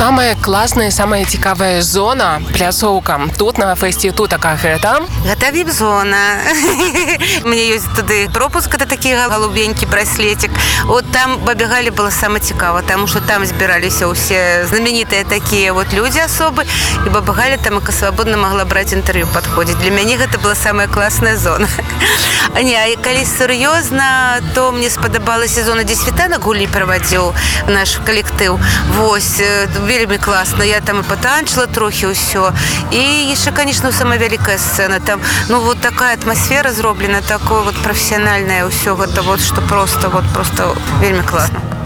Самая класная, самая цікавая зона, пляцоўка тут на фэсце тутака гэта? Гэта віп-зона. У меня есть туды пропуск, это такі голубенькі браслетик. Вот там побегали, было самое цікаво, потому что там збирались все знаменитые такие вот люди особы, и побегали там, и свободно могла брать интервью, подходить. Для меня это была самая классная зона. Не, а коли серьезно, то мне сподобалась зона, где Світанок гульні проводил наш коллектив. Вось, вельми классно. Я там и потанчила трохи усё. И еще, конечно, самая великая сцена. Там, ну, вот такая атмосфера зроблена, такое вот профессиональное усё. Это вот, что просто вельми классно.